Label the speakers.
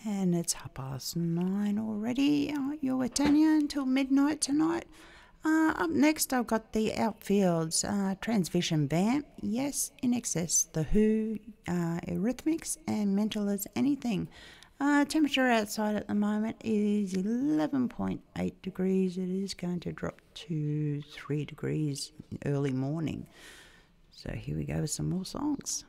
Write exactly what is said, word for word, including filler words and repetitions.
Speaker 1: And it's half past nine already. Uh, you're with Tanya until midnight tonight. Uh, up next, I've got the Outfields, uh, Transvision Vamp, Yes, In Excess, The Who, uh, Eurythmics, and Mental as Anything. Uh, temperature outside at the moment is eleven point eight degrees. It is going to drop to three degrees early morning. So here we go with some more songs.